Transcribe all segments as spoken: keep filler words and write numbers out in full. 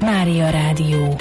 Mária Rádió.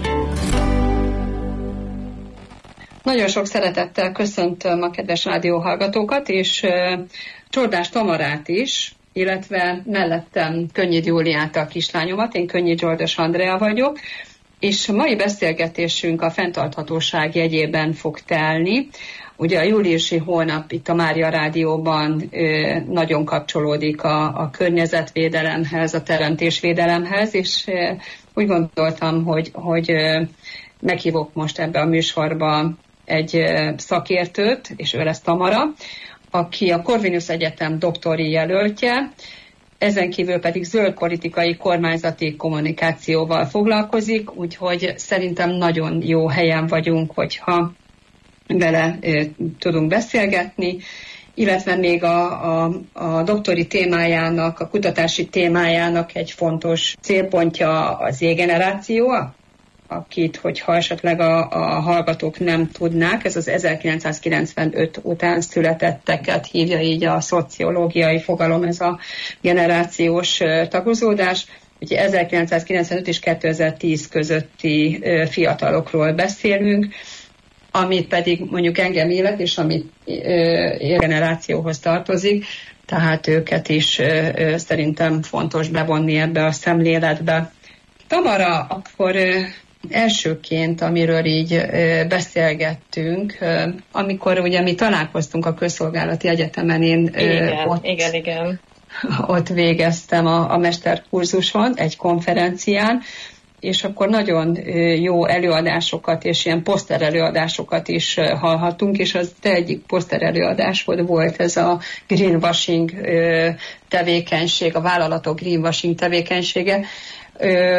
Nagyon sok szeretettel köszöntöm a kedves rádióhallgatókat, és uh, Csordás Tamarát is, illetve mellettem Könnyid Júliát, a kislányomat, én Könnyid Zsoldos Andrea vagyok, és a mai beszélgetésünk a fenntarthatóság jegyében fog telni. Ugye a júliusi hónap itt a Mária Rádióban ö, nagyon kapcsolódik a, a környezetvédelemhez, a teremtésvédelemhez, és ö, úgy gondoltam, hogy, hogy ö, meghívok most ebbe a műsorba egy ö, szakértőt, és ő lesz Tamara, aki a Corvinus Egyetem doktori jelöltje, ezen kívül pedig zöld politikai kormányzati kommunikációval foglalkozik, úgyhogy szerintem nagyon jó helyen vagyunk, hogyha vele e, tudunk beszélgetni, illetve még a, a, a doktori témájának, a kutatási témájának egy fontos célpontja az Z-generáció, akit, hogyha esetleg a, a hallgatók nem tudnák, ez az ezerkilencszázkilencvenöt után születetteket hívja így a szociológiai fogalom, ez a generációs tagozódás. Ugye ezerkilencszázkilencvenöt és kétezer-tíz közötti fiatalokról beszélünk, amit pedig mondjuk engem illet, és amit ö, generációhoz tartozik, tehát őket is ö, ö, szerintem fontos bevonni ebbe a szemléletbe. Tamara, akkor ö, elsőként, amiről így ö, beszélgettünk, ö, amikor ugye mi találkoztunk a Közszolgálati Egyetemen, én ö, igen, ott, igen, igen. ott végeztem a, a mesterkurzuson, egy konferencián, és akkor nagyon jó előadásokat és ilyen poszter előadásokat is hallhattunk, és az te egyik poszter előadásod volt ez a greenwashing tevékenység, a vállalatok greenwashing tevékenysége.